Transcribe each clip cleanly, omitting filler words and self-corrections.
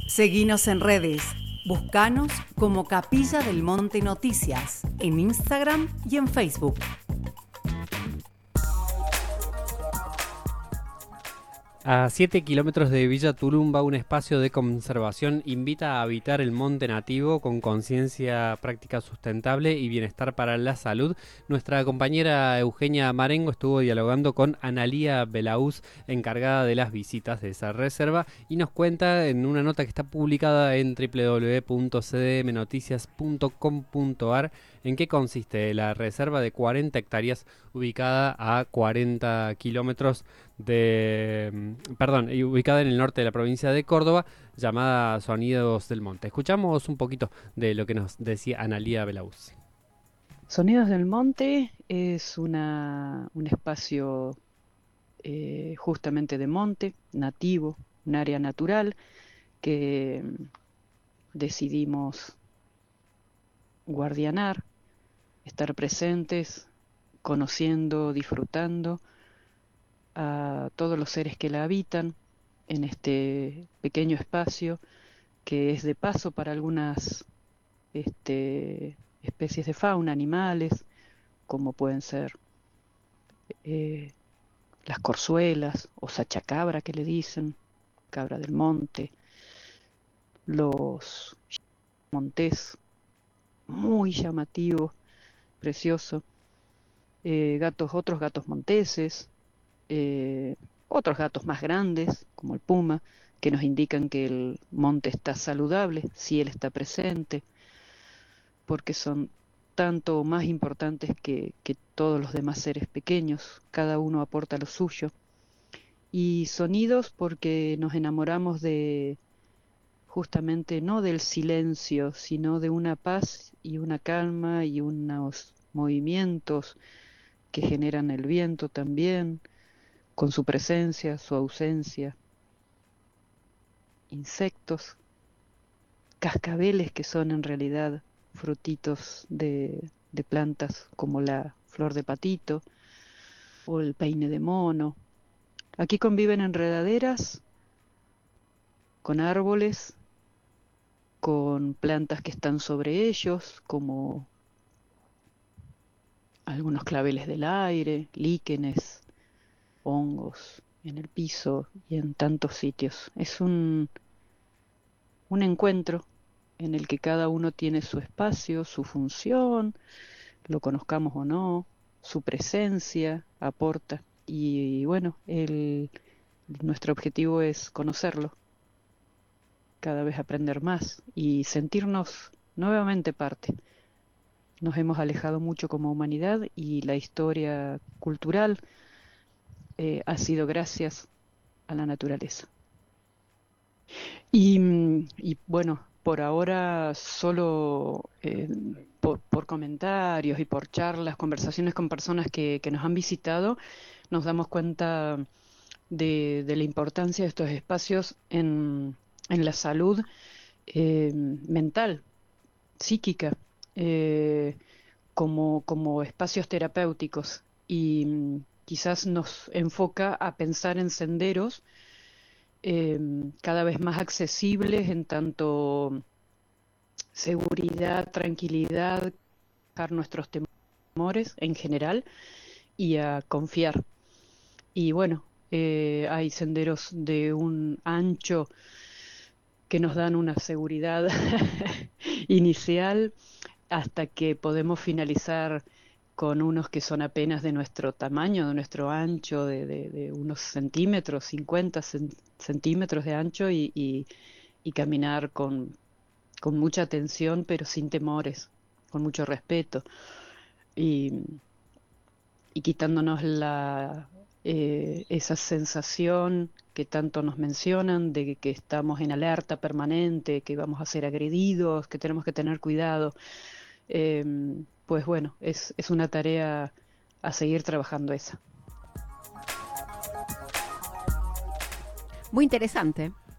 Seguinos en redes. Buscanos como Capilla del Monte Noticias en Instagram y en Facebook. A 7 kilómetros de Villa Tulumba, un espacio de conservación invita a habitar el monte nativo con conciencia práctica sustentable y bienestar para la salud. Nuestra compañera Eugenia Marengo estuvo dialogando con Analía Belaús, encargada de las visitas de esa reserva, y nos cuenta en una nota que está publicada en www.cdmnoticias.com.ar en qué consiste la reserva de 40 hectáreas ubicada a 40 kilómetros ubicada en el norte de la provincia de Córdoba, llamada Sonidos del Monte. Escuchamos un poquito de lo que nos decía Analía Belaús. Sonidos del Monte es un espacio justamente de monte, nativo, un área natural que decidimos guardianar, estar presentes, conociendo, disfrutando a todos los seres que la habitan en este pequeño espacio que es de paso para algunas especies de fauna, animales, como pueden ser las corzuelas o sachacabra que le dicen, cabra del monte, los montés, muy llamativo, precioso, otros gatos monteses, otros gatos más grandes, como el puma, que nos indican que el monte está saludable, si él está presente, porque son tanto más importantes que todos los demás seres pequeños, cada uno aporta lo suyo. Y sonidos porque nos enamoramos de justamente no del silencio, sino de una paz y una calma y unos movimientos que generan el viento también, con su presencia, su ausencia, insectos, cascabeles que son en realidad frutitos de plantas como la flor de patito o el peine de mono. Aquí conviven enredaderas con árboles, con plantas que están sobre ellos, como algunos claveles del aire, líquenes, hongos en el piso y en tantos sitios. Es un encuentro en el que cada uno tiene su espacio, su función, lo conozcamos o no, su presencia aporta. Y bueno, nuestro objetivo es conocerlo, cada vez aprender más y sentirnos nuevamente parte. Nos hemos alejado mucho como humanidad y la historia cultural ha sido gracias a la naturaleza. Y bueno, por ahora solo por comentarios y por charlas, conversaciones con personas que nos han visitado, nos damos cuenta de la importancia de estos espacios en la salud mental, psíquica, como espacios terapéuticos. Y quizás nos enfoca a pensar en senderos cada vez más accesibles en tanto seguridad, tranquilidad, bajar nuestros temores en general y a confiar. Y bueno, hay senderos de un ancho que nos dan una seguridad inicial hasta que podemos finalizar con unos que son apenas de nuestro tamaño, de nuestro ancho, de unos centímetros, 50 centímetros de ancho y caminar con mucha atención, pero sin temores, con mucho respeto y quitándonos esa sensación que tanto nos mencionan de que estamos en alerta permanente, que vamos a ser agredidos, que tenemos que tener cuidado. Pues bueno, es una tarea a seguir trabajando esa. Muy interesante.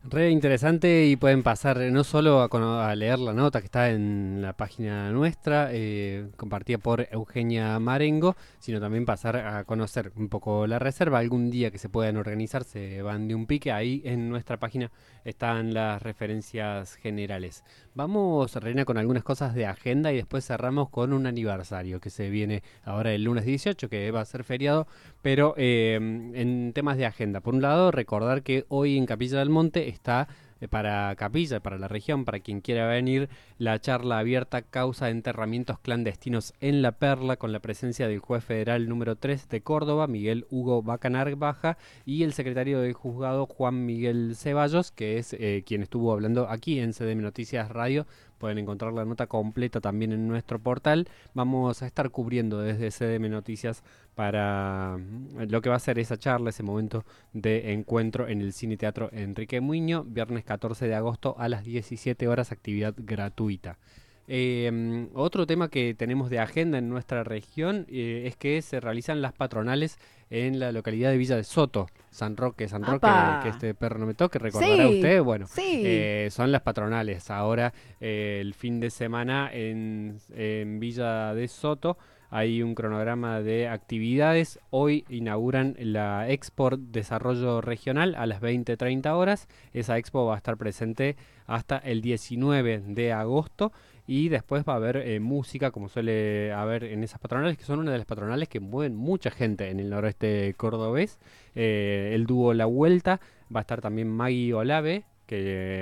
Re interesante y pueden pasar no solo a leer la nota que está en la página nuestra, compartida por Eugenia Marengo, sino también pasar a conocer un poco la reserva. Algún día que se puedan organizar, se van de un pique. Ahí en nuestra página están las referencias generales. Vamos, Reina, con algunas cosas de agenda y después cerramos con un aniversario que se viene ahora el lunes 18, que va a ser feriado, pero en temas de agenda. Por un lado, recordar que hoy en Capilla del Monte está para Capilla, para la región, para quien quiera venir, la charla abierta Causa de enterramientos clandestinos en La Perla, con la presencia del juez federal número 3 de Córdoba, Miguel Hugo Bacanar Baja, y el secretario del juzgado, Juan Miguel Ceballos, que es quien estuvo hablando aquí en CDM Noticias Radio. Pueden encontrar la nota completa también en nuestro portal. Vamos a estar cubriendo desde CDM Noticias para lo que va a ser esa charla, ese momento de encuentro en el Cine Teatro Enrique Muiño, viernes 14 de agosto a las 17 horas, actividad gratuita. Otro tema que tenemos de agenda en nuestra región es que se realizan las patronales en la localidad de Villa de Soto, San Roque, que este perro no me toque, recordará usted. Bueno, son las patronales. Ahora, el fin de semana en Villa de Soto hay un cronograma de actividades. Hoy inauguran la Expo Desarrollo Regional a las 20:30 horas. Esa expo va a estar presente hasta el 19 de agosto. Y después va a haber música, como suele haber en esas patronales, que son una de las patronales que mueven mucha gente en el noroeste cordobés. El dúo La Vuelta, va a estar también Maggie Olave, que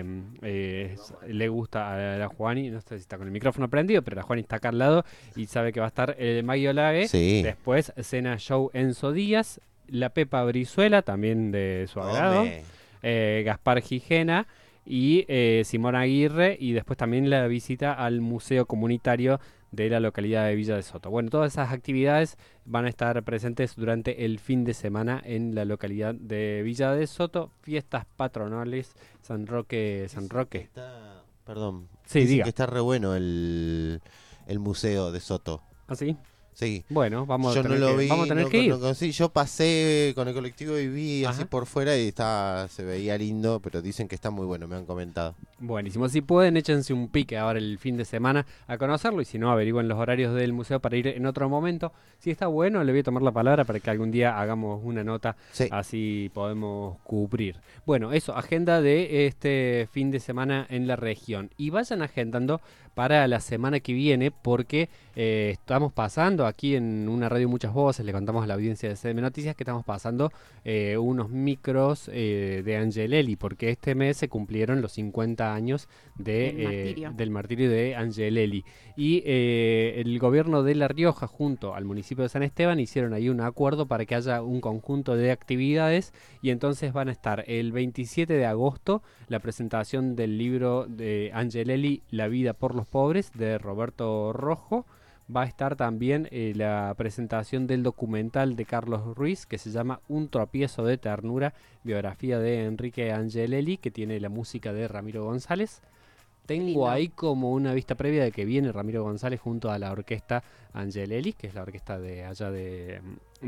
le gusta a la Juani, no sé si está con el micrófono prendido, pero la Juani está acá al lado y sabe que va a estar Maggie Olave. Sí. Después Cena Show Enzo Díaz, la Pepa Brizuela, también de su agrado, Gaspar Gijena y Simón Aguirre, y después también la visita al Museo Comunitario de la localidad de Villa de Soto. Bueno, todas esas actividades van a estar presentes durante el fin de semana en la localidad de Villa de Soto. Fiestas patronales, San Roque. Perdón. Sí, dicen diga. que está re bueno el museo de Soto. ¿Ah, sí? Sí. Bueno, vamos Yo a tener no lo vi, vamos a tener no, que ir. no conocí. Yo pasé con el colectivo y vi así Ajá. por fuera y se veía lindo, pero dicen que está muy bueno, me han comentado. Buenísimo, si pueden échense un pique ahora el fin de semana a conocerlo, y si no, averigüen los horarios del museo para ir en otro momento. Si está bueno, le voy a tomar la palabra para que algún día hagamos una nota, Sí. así podemos cubrir. Bueno, eso, agenda de este fin de semana en la región. Y vayan agendando para la semana que viene, porque estamos pasando aquí en una radio Muchas Voces, le contamos a la audiencia de CDM Noticias que estamos pasando unos micros de Angelelli, porque este mes se cumplieron los 50 años del martirio de Angelelli. Y el gobierno de La Rioja junto al municipio de San Esteban hicieron ahí un acuerdo para que haya un conjunto de actividades, y entonces van a estar el 27 de agosto la presentación del libro de Angelelli, La vida por los pobres, de Roberto Rojo. Va a estar también la presentación del documental de Carlos Ruiz, que se llama Un tropiezo de ternura, biografía de Enrique Angelelli, que tiene la música de Ramiro González. Tengo ahí como una vista previa de que viene Ramiro González junto a la orquesta Angelelli, que es la orquesta de allá de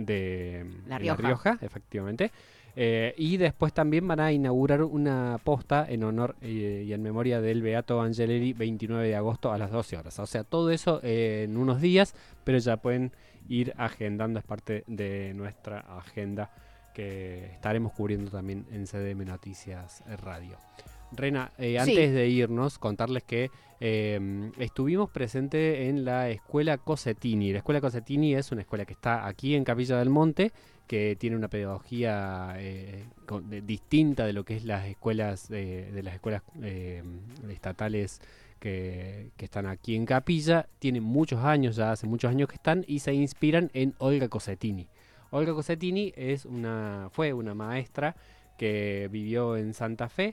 La La Rioja. Rioja, efectivamente. Y después también van a inaugurar una posta en honor y en memoria del Beato Angelelli, 29 de agosto a las 12 horas. O sea, todo eso en unos días, pero ya pueden ir agendando, es parte de nuestra agenda que estaremos cubriendo también en CDM Noticias Radio. Rena, antes de irnos, contarles que estuvimos presentes en la Escuela Cosetini. La Escuela Cosetini es una escuela que está aquí en Capilla del Monte, que tiene una pedagogía distinta de lo que es las escuelas de las escuelas estatales que están aquí en Capilla. Tienen muchos años, ya hace muchos años que están, y se inspiran en Olga Cosetini. Olga Cosetini fue una maestra que vivió en Santa Fe,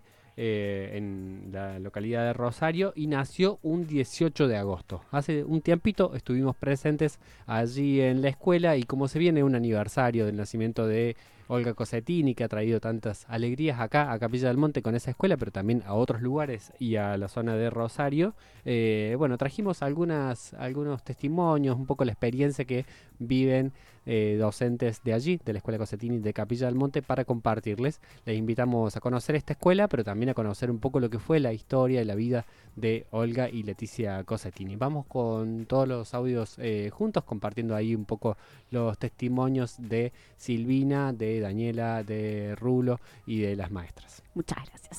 en la localidad de Rosario, y nació un 18 de agosto. Hace un tiempito estuvimos presentes allí en la escuela, y como se viene un aniversario del nacimiento de Olga Cosetini, que ha traído tantas alegrías acá a Capilla del Monte con esa escuela, pero también a otros lugares y a la zona de Rosario. Bueno, trajimos algunos testimonios, un poco la experiencia que viven docentes de allí, de la Escuela Cosetini de Capilla del Monte, para compartirles. Les invitamos a conocer esta escuela, pero también a conocer un poco lo que fue la historia y la vida de Olga y Leticia Cosetini. Vamos con todos los audios juntos, compartiendo ahí un poco los testimonios de Silvina, de Daniela, de Rulo y de las maestras. Muchas gracias.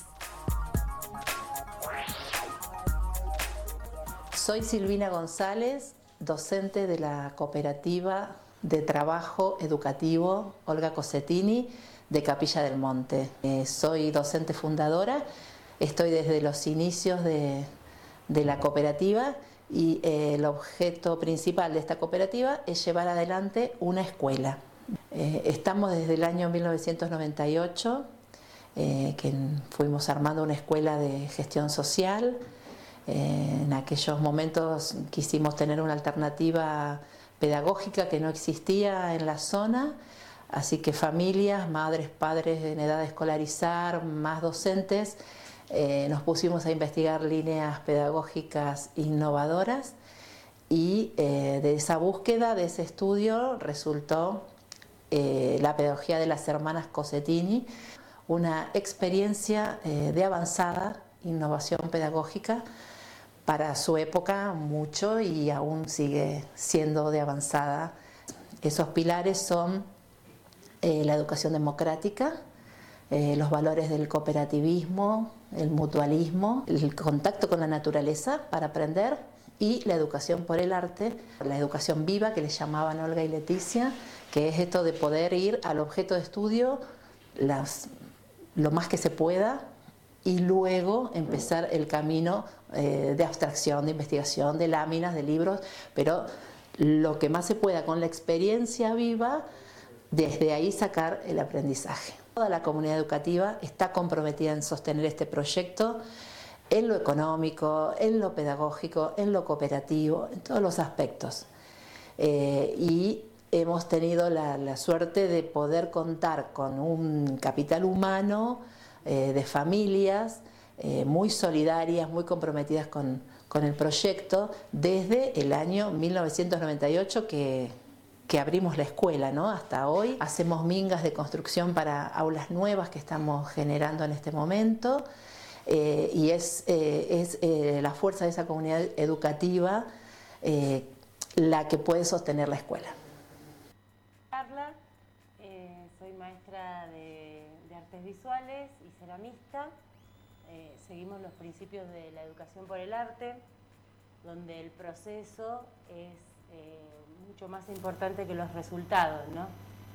Soy Silvina González, docente de la Cooperativa de Trabajo Educativo Olga Cosetini de Capilla del Monte. Soy docente fundadora, estoy desde los inicios de la cooperativa y el objeto principal de esta cooperativa es llevar adelante una escuela. Estamos desde el año 1998, que fuimos armando una escuela de gestión social. En aquellos momentos quisimos tener una alternativa pedagógica que no existía en la zona, así que familias, madres, padres en edad de escolarizar, más docentes, nos pusimos a investigar líneas pedagógicas innovadoras y de esa búsqueda, de ese estudio, resultó la pedagogía de las hermanas Cosetini, una experiencia de avanzada innovación pedagógica para su época mucho y aún sigue siendo de avanzada. Esos pilares son la educación democrática, los valores del cooperativismo, el mutualismo, el contacto con la naturaleza para aprender y la educación por el arte, la educación viva que le llamaban Olga y Leticia, que es esto de poder ir al objeto de estudio lo más que se pueda y luego empezar el camino de abstracción, de investigación, de láminas, de libros, pero lo que más se pueda con la experiencia viva, desde ahí sacar el aprendizaje. Toda la comunidad educativa está comprometida en sostener este proyecto en lo económico, en lo pedagógico, en lo cooperativo, en todos los aspectos. Y hemos tenido la suerte de poder contar con un capital humano de familias muy solidarias, muy comprometidas con el proyecto desde el año 1998 que abrimos la escuela, ¿no? Hasta hoy hacemos mingas de construcción para aulas nuevas que estamos generando en este momento y es la fuerza de esa comunidad educativa la que puede sostener la escuela. Carla, soy maestra de artes visuales y ceramista. Seguimos los principios de la educación por el arte, donde el proceso es mucho más importante que los resultados, ¿no?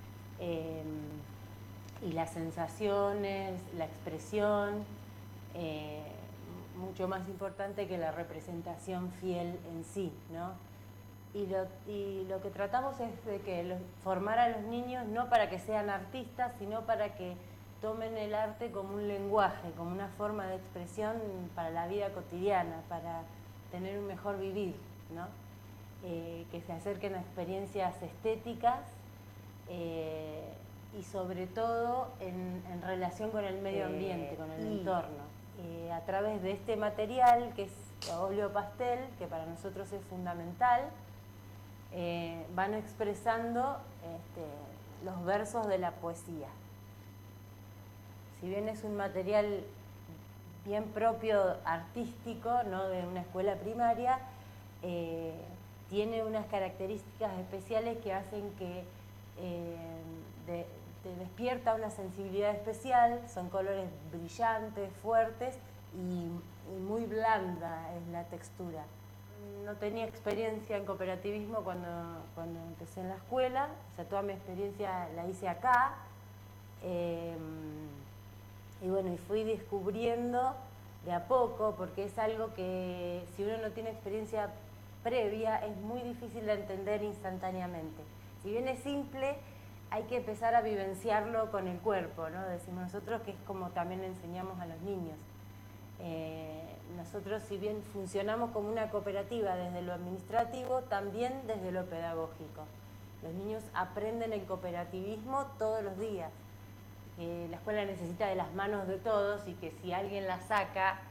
Y las sensaciones, la expresión, mucho más importante que la representación fiel en sí, ¿no? Y lo que tratamos es de formar a los niños no para que sean artistas, sino para que tomen el arte como un lenguaje, como una forma de expresión para la vida cotidiana, para tener un mejor vivir, ¿no? Que se acerquen a experiencias estéticas y sobre todo en relación con el medio ambiente, con el entorno. A través de este material, que es óleo pastel, que para nosotros es fundamental, van expresando los versos de la poesía. Si bien es un material bien propio artístico, ¿no? De una escuela primaria, tiene unas características especiales que hacen que te despierta una sensibilidad especial. Son colores brillantes, fuertes y muy blanda es la textura. No tenía experiencia en cooperativismo cuando empecé en la escuela, o sea, toda mi experiencia la hice acá. Y bueno, y fui descubriendo de a poco, porque es algo que si uno no tiene experiencia previa es muy difícil de entender instantáneamente. Si bien es simple, hay que empezar a vivenciarlo con el cuerpo, ¿no? Decimos nosotros, que es como también enseñamos a los niños. Nosotros, si bien funcionamos como una cooperativa desde lo administrativo, también desde lo pedagógico. Los niños aprenden el cooperativismo todos los días. La escuela necesita de las manos de todos y que si alguien la saca